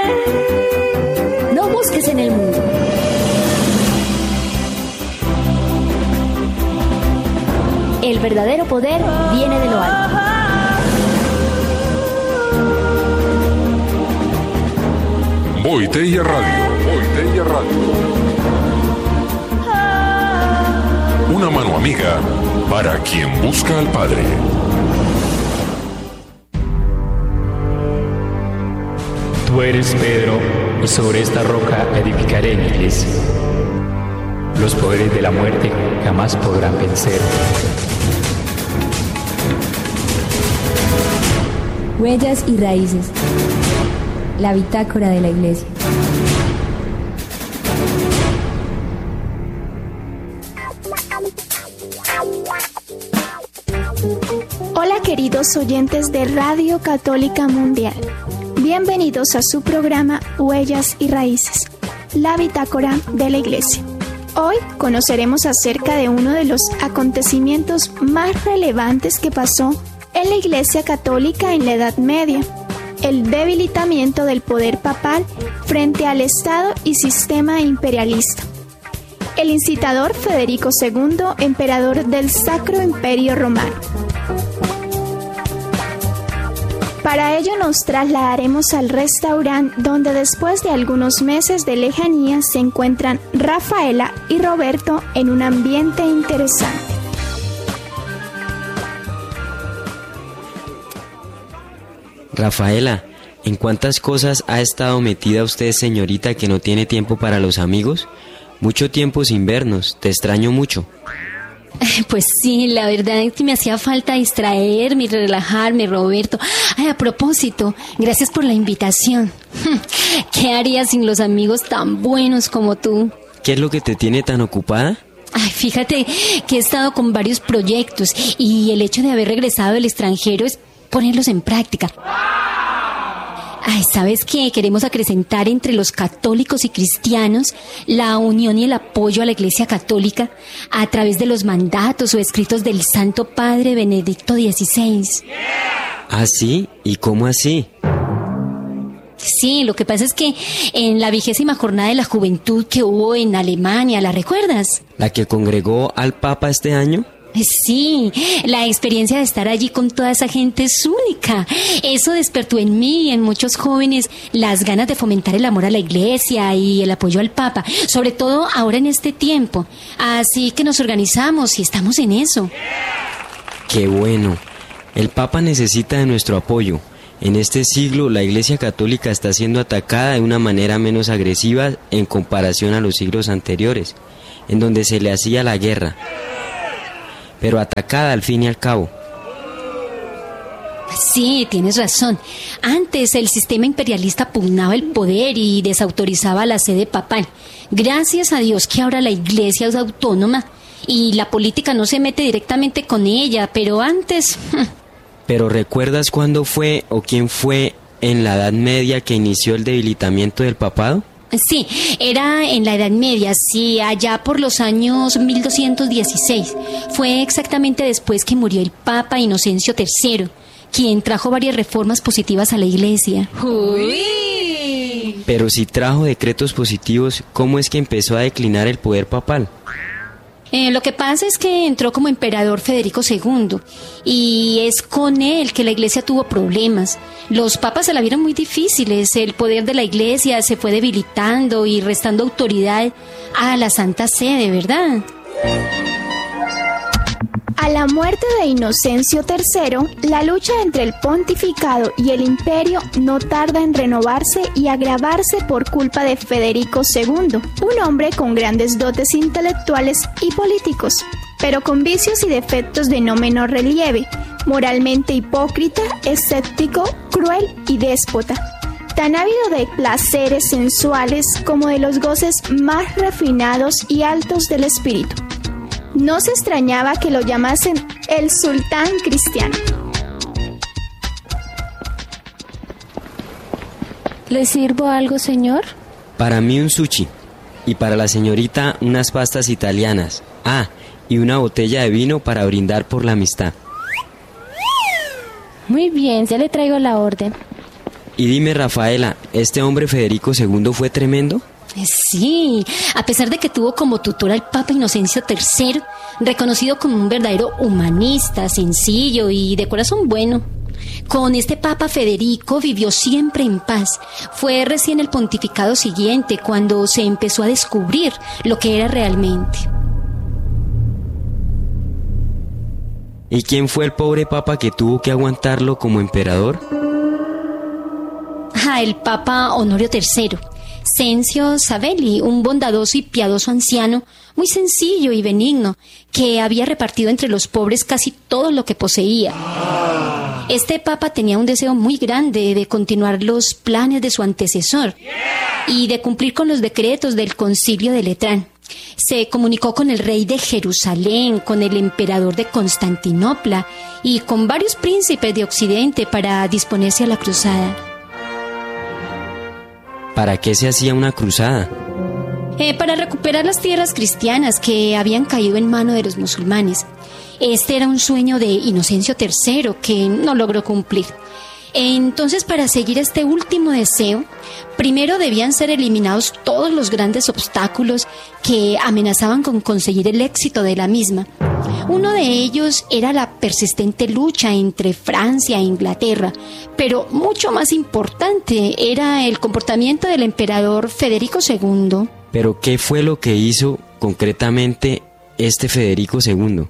No busques en el mundo. El verdadero poder viene de lo alto. Boitella Radio. Boitella Radio. Una mano amiga para quien busca al Padre. Tú eres Pedro, y sobre esta roca edificaré mi iglesia. Los poderes de la muerte jamás podrán vencer. Huellas y raíces. La bitácora de la iglesia. Hola queridos oyentes de Radio Católica Mundial. Bienvenidos a su programa Huellas y Raíces, la bitácora de la iglesia. Hoy conoceremos acerca de uno de los acontecimientos más relevantes que pasó en la Iglesia Católica en la Edad Media, el debilitamiento del poder papal frente al Estado y sistema imperialista. El incitador Federico II, emperador del Sacro Imperio Romano. Para ello nos trasladaremos al restaurante donde después de algunos meses de lejanía se encuentran Rafaela y Roberto en un ambiente interesante. Rafaela, ¿en cuántas cosas ha estado metida usted, señorita, que no tiene tiempo para los amigos? Mucho tiempo sin vernos, te extraño mucho. Pues sí, la verdad es que me hacía falta distraerme y relajarme, Roberto. Ay, a propósito, gracias por la invitación. ¿Qué haría sin los amigos tan buenos como tú? ¿Qué es lo que te tiene tan ocupada? Ay, fíjate que he estado con varios proyectos y el hecho de haber regresado del extranjero es ponerlos en práctica. Ay, ¿sabes qué? Queremos acrecentar entre los católicos y cristianos la unión y el apoyo a la Iglesia Católica a través de los mandatos o escritos del Santo Padre Benedicto XVI. ¿Ah, sí? ¿Y cómo así? Sí, lo que pasa es que en la 20ª Jornada de la Juventud que hubo en Alemania, ¿la recuerdas? ¿La que congregó al Papa este año? Sí, la experiencia de estar allí con toda esa gente es única. Eso despertó en mí y en muchos jóvenes las ganas de fomentar el amor a la iglesia y el apoyo al Papa, sobre todo ahora en este tiempo. Así que nos organizamos y estamos en eso. ¡Qué bueno! El Papa necesita de nuestro apoyo. En este siglo la Iglesia Católica está siendo atacada de una manera menos agresiva en comparación a los siglos anteriores, en donde se le hacía la guerra. Pero atacada al fin y al cabo. Sí, tienes razón. Antes el sistema imperialista pugnaba el poder y desautorizaba la sede papal. Gracias a Dios que ahora la iglesia es autónoma y la política no se mete directamente con ella, pero antes... ¿Pero recuerdas cuándo fue o quién fue en la Edad Media que inició el debilitamiento del papado? Sí, era en la Edad Media, sí, allá por los años 1216. Fue exactamente después que murió el Papa Inocencio III, quien trajo varias reformas positivas a la Iglesia. ¡Uy! Pero si trajo decretos positivos, ¿cómo es que empezó a declinar el poder papal? Lo que pasa es que entró como emperador Federico II y es con él que la iglesia tuvo problemas. Los papas se la vieron muy difíciles, el poder de la iglesia se fue debilitando y restando autoridad a la Santa Sede, ¿verdad? A la muerte de Inocencio III, la lucha entre el pontificado y el imperio no tarda en renovarse y agravarse por culpa de Federico II, un hombre con grandes dotes intelectuales y políticos, pero con vicios y defectos de no menor relieve, moralmente hipócrita, escéptico, cruel y déspota, tan ávido de placeres sensuales como de los goces más refinados y altos del espíritu. No se extrañaba que lo llamasen el sultán cristiano. ¿Le sirvo algo, señor? Para mí un sushi y para la señorita unas pastas italianas. Ah, y una botella de vino para brindar por la amistad. Muy bien, ya le traigo la orden. Y dime, Rafaela, ¿este hombre Federico II fue tremendo? Sí, a pesar de que tuvo como tutor al Papa Inocencio III, reconocido como un verdadero humanista, sencillo y de corazón bueno. Con este Papa Federico vivió siempre en paz. Fue recién el pontificado siguiente cuando se empezó a descubrir lo que era realmente. ¿Y quién fue el pobre Papa que tuvo que aguantarlo como emperador? El Papa Honorio III. Cencio Savelli, un bondadoso y piadoso anciano, muy sencillo y benigno, que había repartido entre los pobres casi todo lo que poseía. Este papa tenía un deseo muy grande de continuar los planes de su antecesor y de cumplir con los decretos del Concilio de Letrán. Se comunicó con el rey de Jerusalén, con el emperador de Constantinopla y con varios príncipes de Occidente para disponerse a la cruzada. ¿Para qué se hacía una cruzada? Para recuperar las tierras cristianas que habían caído en mano de los musulmanes. Este era un sueño de Inocencio III que no logró cumplir. Entonces, para seguir este último deseo, primero debían ser eliminados todos los grandes obstáculos que amenazaban con conseguir el éxito de la misma. Uno de ellos era la persistente lucha entre Francia e Inglaterra, pero mucho más importante era el comportamiento del emperador Federico II. ¿Pero qué fue lo que hizo concretamente este Federico II?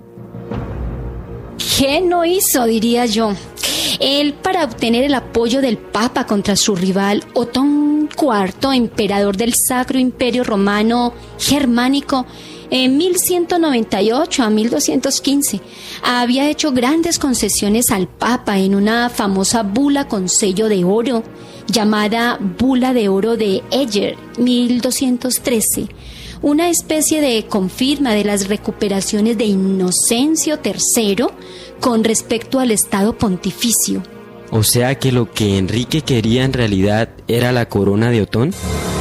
¿Qué no hizo, diría yo? Él, para obtener el apoyo del Papa contra su rival Otón IV, emperador del Sacro Imperio Romano Germánico, en 1198 a 1215, había hecho grandes concesiones al Papa en una famosa bula con sello de oro, llamada Bula de Oro de Eger, 1213, una especie de confirma de las recuperaciones de Inocencio III con respecto al Estado pontificio. O sea que lo que Enrique quería en realidad era la corona de Otón.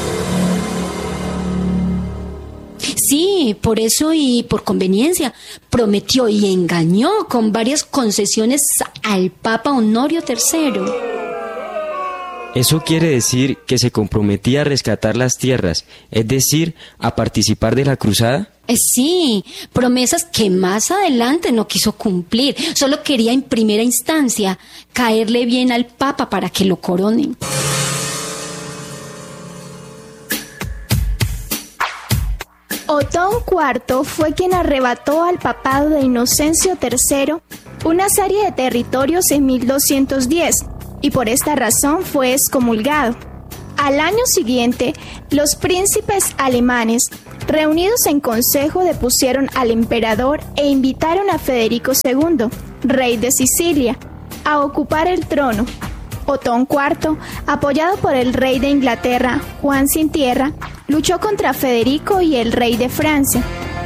Sí, por eso y por conveniencia, prometió y engañó con varias concesiones al Papa Honorio III. Eso quiere decir que se comprometía a rescatar las tierras, es decir, a participar de la cruzada. Sí, promesas que más adelante no quiso cumplir. Solo quería en primera instancia caerle bien al Papa para que lo coronen. Otón IV fue quien arrebató al papado de Inocencio III una serie de territorios en 1210 y por esta razón fue excomulgado. Al año siguiente, los príncipes alemanes, reunidos en consejo, depusieron al emperador e invitaron a Federico II, rey de Sicilia, a ocupar el trono. Otón IV, apoyado por el rey de Inglaterra, Juan Sin Tierra, luchó contra Federico y el rey de Francia.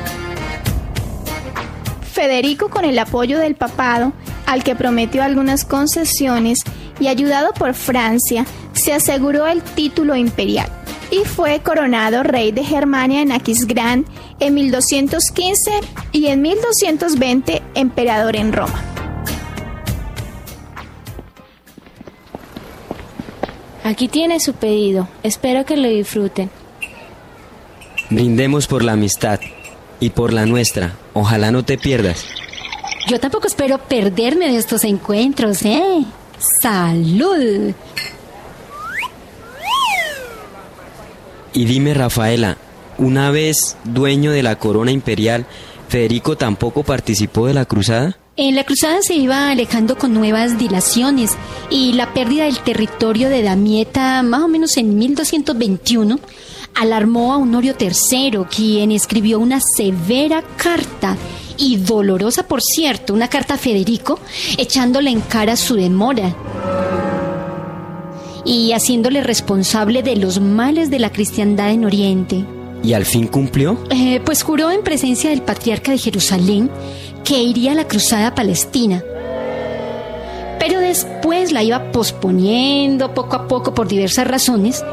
Federico, con el apoyo del papado, al que prometió algunas concesiones, y ayudado por Francia, se aseguró el título imperial y fue coronado rey de Germania en Aquisgrán en 1215 y en 1220 emperador en Roma. Aquí tiene su pedido. Espero que lo disfruten. Brindemos por la amistad y por la nuestra. Ojalá no te pierdas. Yo tampoco espero perderme de estos encuentros, ¿eh? ¡Salud! Y dime, Rafaela, una vez dueño de la corona imperial, ¿Federico tampoco participó de la cruzada? En la cruzada se iba alejando con nuevas dilaciones y la pérdida del territorio de Damieta, más o menos en 1221, alarmó a Honorio III, quien escribió una severa carta, y dolorosa por cierto, una carta a Federico, echándole en cara su demora y haciéndole responsable de los males de la cristiandad en Oriente. ¿Y al fin cumplió? Pues juró en presencia del patriarca de Jerusalén que iría a la cruzada a Palestina. Pero después la iba posponiendo poco a poco por diversas razones.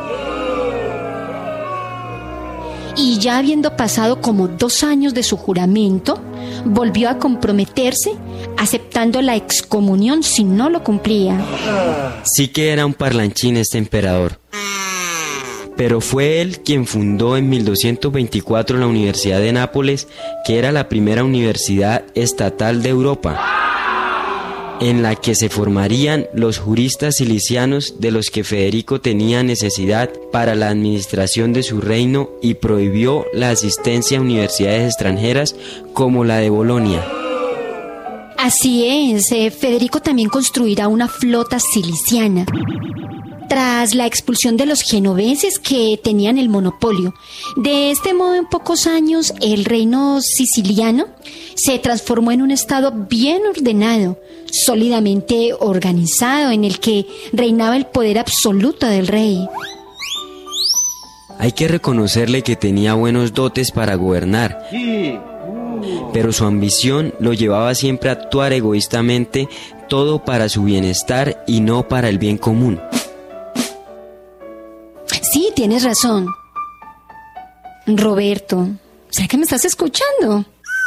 Y ya habiendo pasado como 2 años de su juramento, volvió a comprometerse, aceptando la excomunión si no lo cumplía. Sí que era un parlanchín este emperador. Pero fue él quien fundó en 1224 la Universidad de Nápoles, que era la primera universidad estatal de Europa, en la que se formarían los juristas cilicianos de los que Federico tenía necesidad para la administración de su reino, y prohibió la asistencia a universidades extranjeras como la de Bolonia. Así es, Federico también construirá una flota ciliciana. Tras la expulsión de los genoveses que tenían el monopolio. De este modo, en pocos años, el reino siciliano se transformó en un estado bien ordenado, sólidamente organizado, en el que reinaba el poder absoluto del rey. Hay que reconocerle que tenía buenos dotes para gobernar, pero su ambición lo llevaba siempre a actuar egoístamente, todo para su bienestar y no para el bien común. Sí, tienes razón. Roberto, ¿será que me estás escuchando?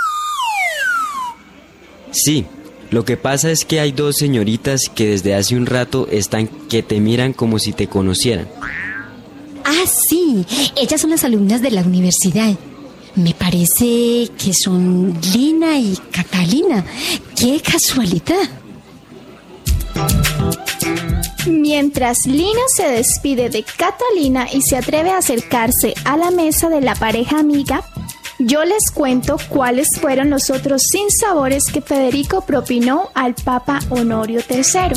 Sí, lo que pasa es que hay dos señoritas que desde hace un rato están que te miran como si te conocieran. Ah, sí, ellas son las alumnas de la universidad. Me parece que son Lina y Catalina. ¡Qué casualidad! Mientras Lina se despide de Catalina y se atreve a acercarse a la mesa de la pareja amiga, yo les cuento cuáles fueron los otros sinsabores que Federico propinó al Papa Honorio III.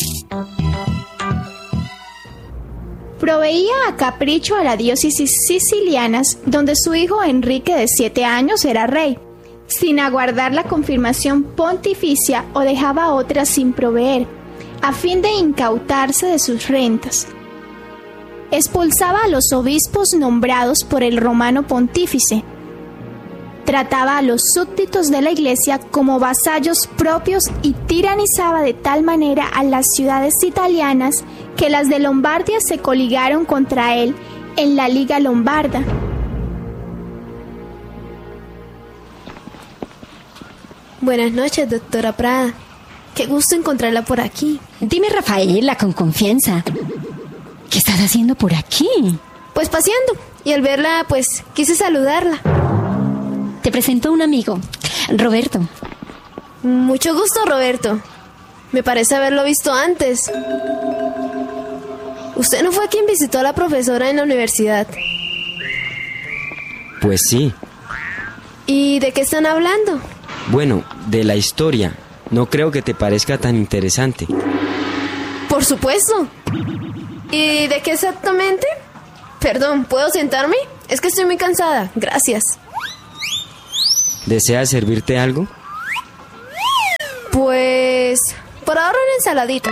Proveía a capricho a la diócesis sicilianas, donde su hijo Enrique de 7 años era rey, sin aguardar la confirmación pontificia, o dejaba a otras sin proveer, a fin de incautarse de sus rentas. Expulsaba a los obispos nombrados por el romano pontífice. Trataba a los súbditos de la iglesia como vasallos propios y tiranizaba de tal manera a las ciudades italianas que las de Lombardia se coligaron contra él en la Liga Lombarda. Buenas noches, doctora Prada. Qué gusto encontrarla por aquí. Dime, Rafaela, con confianza. ¿Qué estás haciendo por aquí? Pues paseando. Y al verla, pues, quise saludarla. Te presento a un amigo, Roberto. Mucho gusto, Roberto. Me parece haberlo visto antes. ¿Usted no fue quien visitó a la profesora en la universidad? Pues sí. ¿Y de qué están hablando? Bueno, de la historia. No creo que te parezca tan interesante. Por supuesto. ¿Y de qué exactamente? Perdón, ¿puedo sentarme? Es que estoy muy cansada. Gracias. ¿Deseas servirte algo? Pues... por ahora una ensaladita.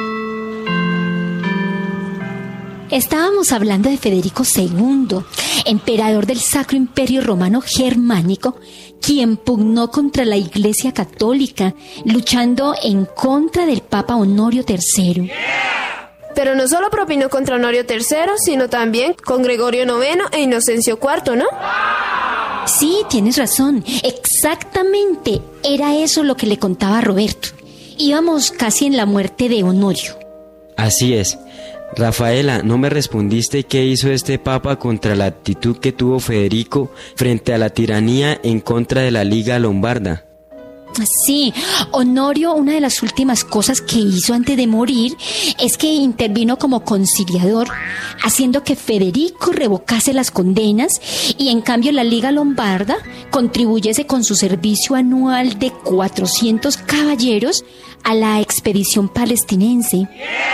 Estábamos hablando de Federico II, emperador del Sacro Imperio Romano Germánico, quien pugnó contra la Iglesia Católica, luchando en contra del Papa Honorio III. Pero no solo propinó contra Honorio III, sino también con Gregorio IX e Inocencio IV, ¿no? Sí, tienes razón. Exactamente. Era eso lo que le contaba a Roberto. Íbamos casi en la muerte de Honorio. Así es. Rafaela, no me respondiste qué hizo este papa contra la actitud que tuvo Federico frente a la tiranía en contra de la Liga Lombarda. Sí, Honorio, una de las últimas cosas que hizo antes de morir es que intervino como conciliador, haciendo que Federico revocase las condenas y en cambio la Liga Lombarda contribuyese con su servicio anual de 400 caballeros a la expedición palestinense.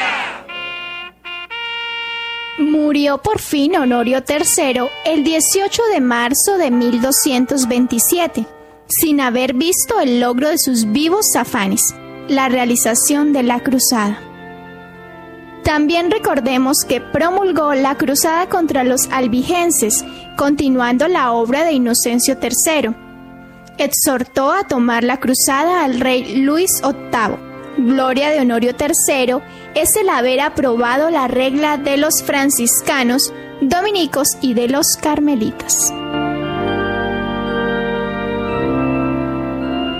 Murió por fin Honorio III el 18 de marzo de 1227, sin haber visto el logro de sus vivos afanes, la realización de la cruzada. También recordemos que promulgó la cruzada contra los albigenses, continuando la obra de Inocencio III. Exhortó a tomar la cruzada al rey Luis VIII. Gloria de Honorio III es el haber aprobado la regla de los franciscanos, dominicos y de los carmelitas.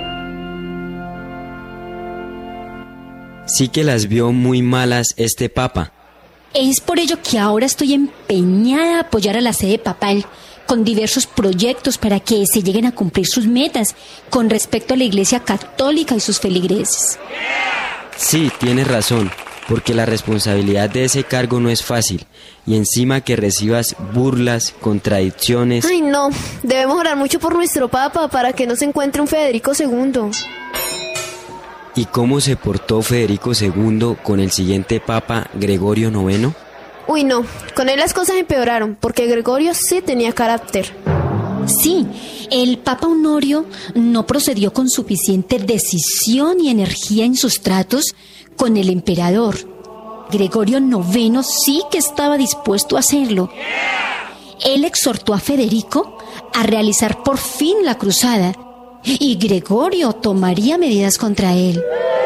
sí que las vio muy malas este papa. Es por ello que ahora estoy empeñada a apoyar a la sede papal con diversos proyectos para que se lleguen a cumplir sus metas con respecto a la Iglesia Católica y sus feligreses. Sí, tienes razón, porque la responsabilidad de ese cargo no es fácil, y encima que recibas burlas, contradicciones... Ay, no, debemos orar mucho por nuestro Papa para que no se encuentre un Federico II. ¿Y cómo se portó Federico II con el siguiente Papa, Gregorio IX? Uy, no, con él las cosas empeoraron, porque Gregorio sí tenía carácter. Sí, el Papa Honorio no procedió con suficiente decisión y energía en sus tratos con el emperador. Gregorio IX sí que estaba dispuesto a hacerlo. Él exhortó a Federico a realizar por fin la cruzada, y Gregorio tomaría medidas contra él.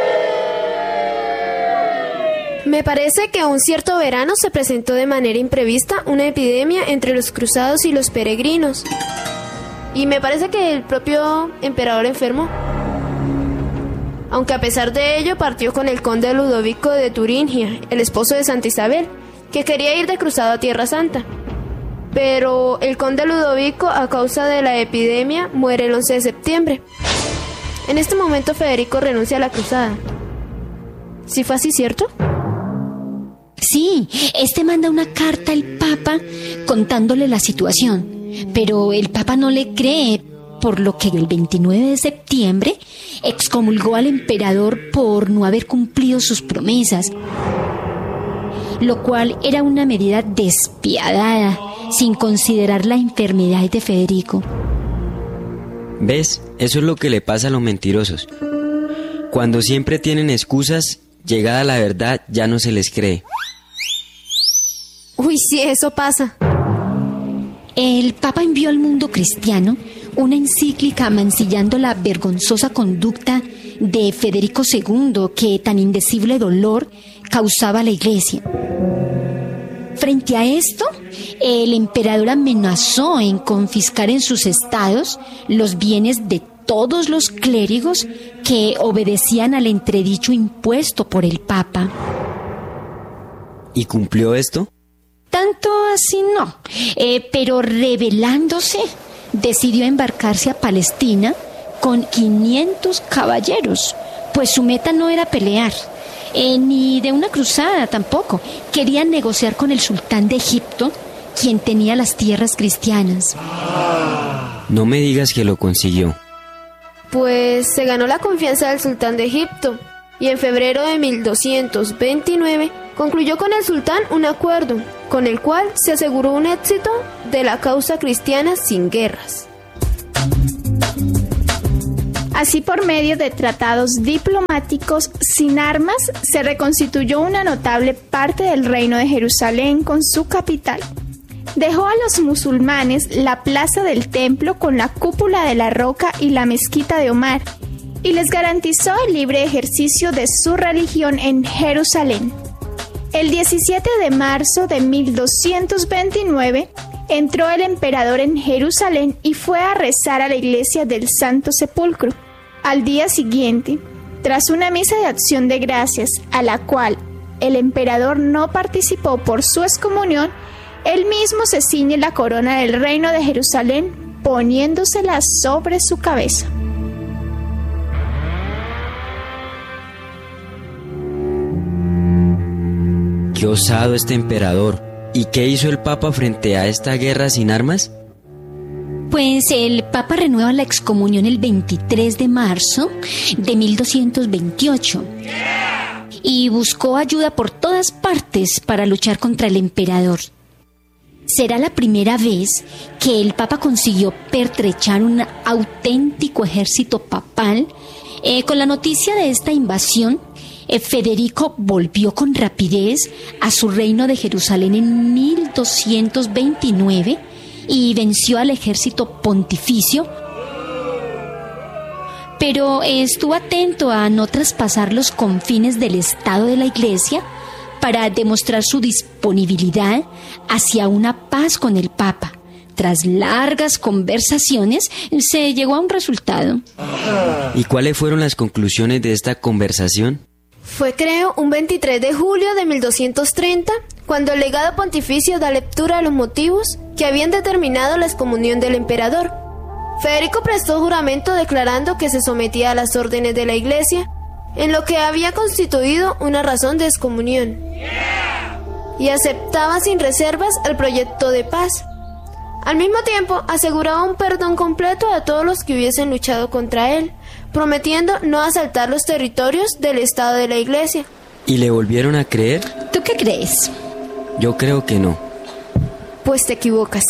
Me parece que un cierto verano se presentó de manera imprevista una epidemia entre los cruzados y los peregrinos. Y me parece que el propio emperador enfermó. Aunque a pesar de ello partió con el conde Ludovico de Turingia, el esposo de Santa Isabel, que quería ir de cruzado a Tierra Santa. Pero el conde Ludovico, a causa de la epidemia, muere el 11 de septiembre. En este momento Federico renuncia a la cruzada. ¿Sí fue así, cierto? Sí, este manda una carta al Papa contándole la situación, pero el Papa no le cree, por lo que el 29 de septiembre excomulgó al emperador por no haber cumplido sus promesas, lo cual era una medida despiadada, sin considerar la enfermedad de Federico. ¿Ves? Eso es lo que le pasa a los mentirosos. Cuando siempre tienen excusas, llegada la verdad ya no se les cree. Uy, sí, eso pasa. El Papa envió al mundo cristiano una encíclica mancillando la vergonzosa conducta de Federico II que tan indecible dolor causaba a la Iglesia. Frente a esto, el emperador amenazó en confiscar en sus estados los bienes de todos los clérigos que obedecían al entredicho impuesto por el Papa. ¿Y cumplió esto? Tanto así no, pero rebelándose, decidió embarcarse a Palestina con 500 caballeros, pues su meta no era pelear, ni de una cruzada tampoco. Quería negociar con el sultán de Egipto, quien tenía las tierras cristianas. No me digas que lo consiguió. Pues se ganó la confianza del sultán de Egipto, y en febrero de 1229 concluyó con el sultán un acuerdo, con el cual se aseguró un éxito de la causa cristiana sin guerras. Así, por medio de tratados diplomáticos sin armas, se reconstituyó una notable parte del reino de Jerusalén con su capital. Dejó a los musulmanes la plaza del templo con la cúpula de la roca y la mezquita de Omar, y les garantizó el libre ejercicio de su religión en Jerusalén. El 17 de marzo de 1229 entró el emperador en Jerusalén y fue a rezar a la iglesia del Santo Sepulcro. Al día siguiente, tras una misa de acción de gracias a la cual el emperador no participó por su excomunión, él mismo se ciñe la corona del reino de Jerusalén, poniéndosela sobre su cabeza. Qué osado este emperador. ¿Y qué hizo el Papa frente a esta guerra sin armas? Pues el Papa renueva la excomunión el 23 de marzo de 1228 y buscó ayuda por todas partes para luchar contra el emperador. Será la primera vez que el Papa consiguió pertrechar un auténtico ejército papal. Con la noticia de esta invasión, Federico volvió con rapidez a su reino de Jerusalén en 1229 y venció al ejército pontificio, pero estuvo atento a no traspasar los confines del Estado de la Iglesia para demostrar su disponibilidad hacia una paz con el Papa. Tras largas conversaciones, se llegó a un resultado. ¿Y cuáles fueron las conclusiones de esta conversación? Fue, creo, un 23 de julio de 1230, cuando el legado pontificio da lectura a los motivos que habían determinado la excomunión del emperador. Federico prestó juramento declarando que se sometía a las órdenes de la Iglesia, en lo que había constituido una razón de excomunión, y aceptaba sin reservas el proyecto de paz. Al mismo tiempo, aseguraba un perdón completo a todos los que hubiesen luchado contra él, prometiendo no asaltar los territorios del Estado de la Iglesia. ¿Y le volvieron a creer? ¿Tú qué crees? Yo creo que no. Pues te equivocas.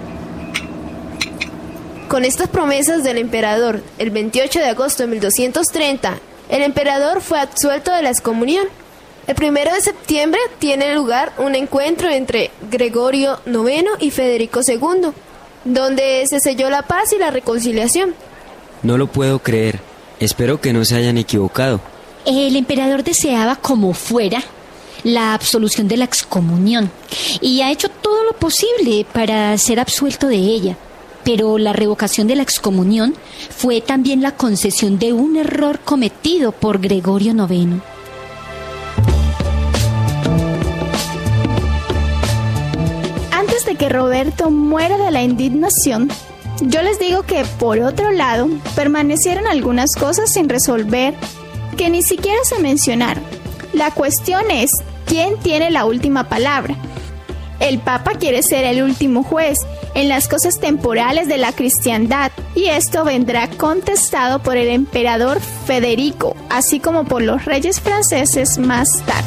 Con estas promesas del emperador, el 28 de agosto de 1230, el emperador fue absuelto de la excomunión. El 1 de septiembre tiene lugar un encuentro entre Gregorio IX y Federico II, donde se selló la paz y la reconciliación. No lo puedo creer. Espero que no se hayan equivocado. El emperador deseaba, como fuera, la absolución de la excomunión y ha hecho todo lo posible para ser absuelto de ella. Pero la revocación de la excomunión fue también la concesión de un error cometido por Gregorio IX. Antes de que Roberto muera de la indignación, yo les digo que, por otro lado, permanecieron algunas cosas sin resolver que ni siquiera se mencionaron. La cuestión es, ¿quién tiene la última palabra? El Papa quiere ser el último juez en las cosas temporales de la cristiandad, y esto vendrá contestado por el emperador Federico, así como por los reyes franceses más tarde.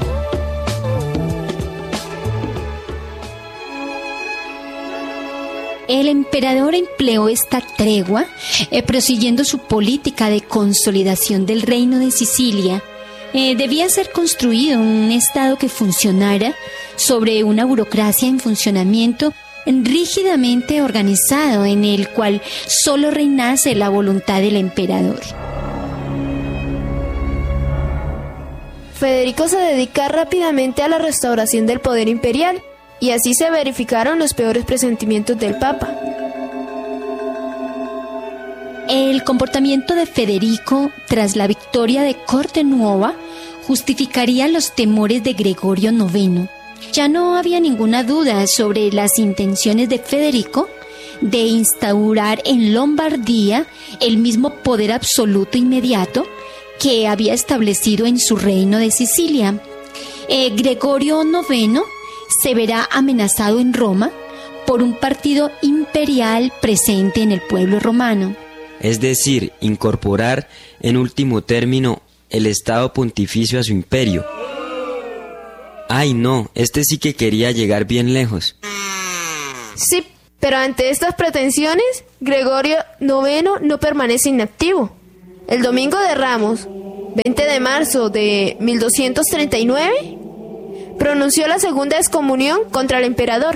El emperador empleó esta tregua, prosiguiendo su política de consolidación del reino de Sicilia. Debía ser construido un estado que funcionara sobre una burocracia en funcionamiento rígidamente organizado, en el cual solo reinase la voluntad del emperador. Federico se dedica rápidamente a la restauración del poder imperial, y así se verificaron los peores presentimientos del Papa. El comportamiento de Federico tras la victoria de Cortenuova justificaría los temores de Gregorio IX. Ya no había ninguna duda sobre las intenciones de Federico de instaurar en Lombardía el mismo poder absoluto inmediato que había establecido en su reino de Sicilia. Gregorio IX se verá amenazado en Roma por un partido imperial presente en el pueblo romano. Es decir, incorporar en último término el Estado pontificio a su imperio. Ay no, este sí que quería llegar bien lejos. Sí, pero ante estas pretensiones, Gregorio IX no permanece inactivo. El domingo de Ramos, 20 de marzo de 1239, pronunció la segunda excomunión contra el emperador.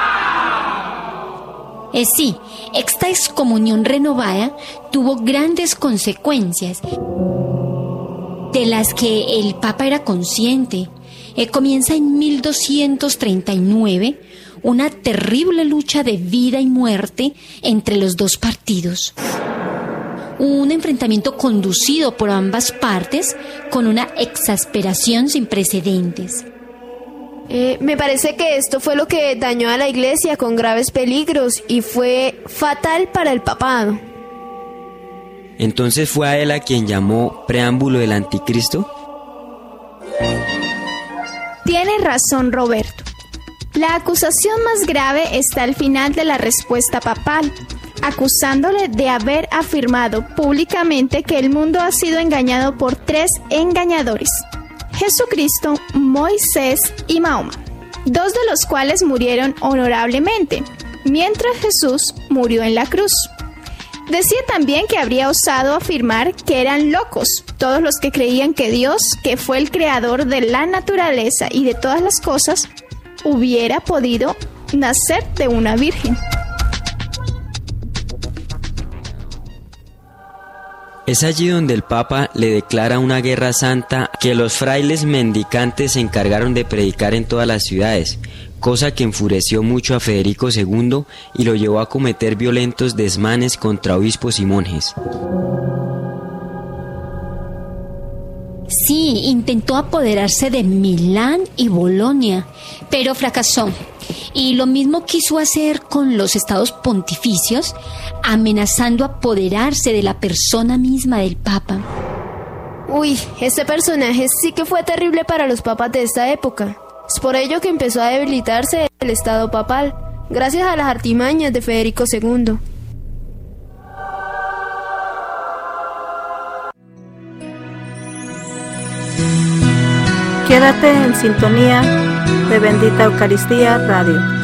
Sí, esta excomunión renovada tuvo grandes consecuencias, de las que el Papa era consciente. Comienza en 1239 una terrible lucha de vida y muerte entre los dos partidos. Un enfrentamiento conducido por ambas partes con una exasperación sin precedentes. Me parece que esto fue lo que dañó a la Iglesia con graves peligros y fue fatal para el papado. ¿Entonces fue a él a quien llamó preámbulo del anticristo? Tiene razón Roberto. La acusación más grave está al final de la respuesta papal, acusándole de haber afirmado públicamente que el mundo ha sido engañado por tres engañadores: Jesucristo, Moisés y Mahoma, dos de los cuales murieron honorablemente, mientras Jesús murió en la cruz. Decía también que habría osado afirmar que eran locos todos los que creían que Dios, que fue el creador de la naturaleza y de todas las cosas, hubiera podido nacer de una virgen. Es allí donde el Papa le declara una guerra santa que los frailes mendicantes se encargaron de predicar en todas las ciudades, cosa que enfureció mucho a Federico II y lo llevó a cometer violentos desmanes contra obispos y monjes. Sí, intentó apoderarse de Milán y Bolonia, pero fracasó. Y lo mismo quiso hacer con los estados pontificios, amenazando apoderarse de la persona misma del Papa. Uy, este personaje sí que fue terrible para los papas de esta época. Es por ello que empezó a debilitarse el estado papal, gracias a las artimañas de Federico II. Quédate en sintonía de Bendita Eucaristía Radio.